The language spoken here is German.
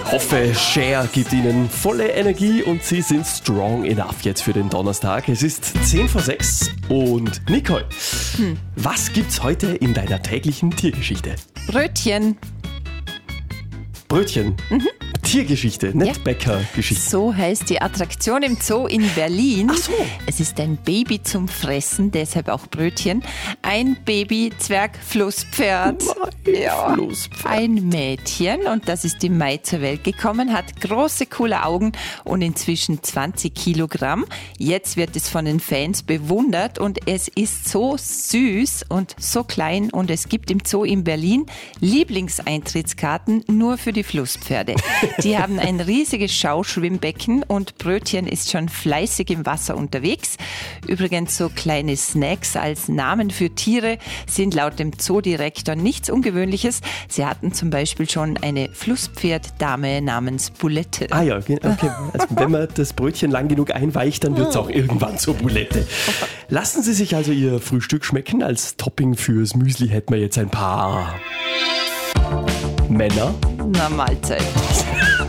hoffe, Cher gibt Ihnen volle Energie und Sie sind strong enough jetzt für den Donnerstag. Es ist 5:10 und Nicole, was gibt's heute in deiner täglichen Tiergeschichte? Brötchen. Brötchen? Tiergeschichte, nicht Ja. Bäckergeschichte. So heißt die Attraktion im Zoo in Berlin. Ach so. Es ist ein Baby zum Fressen, deshalb auch Brötchen. Ein Baby-Zwergflusspferd. Flusspferd. Ein Mädchen, und das ist im Mai zur Welt gekommen, hat große, coole Augen und inzwischen 20 Kilogramm. Jetzt wird es von den Fans bewundert und es ist so süß und so klein, und es gibt im Zoo in Berlin Lieblingseintrittskarten nur für die Flusspferde. Die haben ein riesiges Schauschwimmbecken und Brötchen ist schon fleißig im Wasser unterwegs. Übrigens, so kleine Snacks als Namen für Tiere sind laut dem Zoodirektor nichts Ungewöhnliches. Sie hatten zum Beispiel schon eine Flusspferddame namens Bulette. Ah ja, okay. Also wenn man das Brötchen lang genug einweicht, dann wird es auch irgendwann zur Bulette. Lassen Sie sich also Ihr Frühstück schmecken. Als Topping fürs Müsli hätten wir jetzt ein paar Männer. Na, Mahlzeit.